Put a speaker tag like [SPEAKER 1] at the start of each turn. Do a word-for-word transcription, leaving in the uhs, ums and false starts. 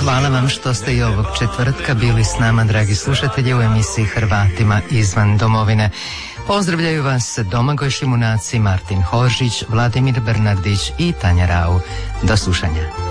[SPEAKER 1] Hvala vam što ste i ovog četvrtka bili s nama, dragi slušatelji, u emisiji Hrvatima izvan domovine. Pozdravljaju vas Domagoj Šimunaci, Martin Horžić, Vladimir Bernardić i Tanja Rau. Do slušanja.